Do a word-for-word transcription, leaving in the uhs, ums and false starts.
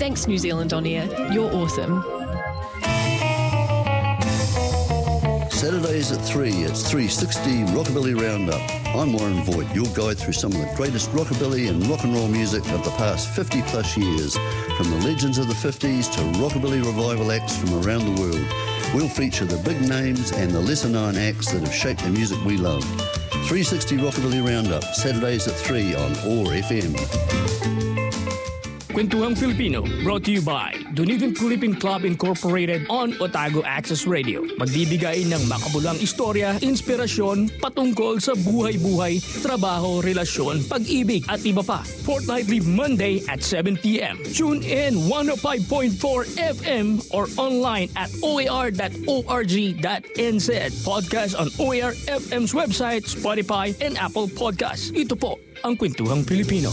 Thanks, New Zealand On Air. You're awesome. Saturdays at three, it's three sixty Rockabilly Roundup. I'm Warren Voigt, your guide through some of the greatest rockabilly and rock and roll music of the past fifty plus years, from the legends of the fifties to rockabilly revival acts from around the world. We'll feature the big names and the lesser known acts that have shaped the music we love. three sixty Rockabilly Roundup, Saturdays at three on O A R F M. Kwentuhang Filipino, brought to you by Dunedin Philippine Club Incorporated on Otago Access Radio. Magbibigay ng makabulang istorya, inspirasyon patungkol sa buhay-buhay, trabaho, relasyon, pag-ibig at iba pa. Fortnightly Monday at seven p.m. Tune in one oh five point four F M or online at o a r dot org dot n z. Podcast on O A R F M's website, Spotify, and Apple Podcasts. Ito po ang Kwentuhang Filipino.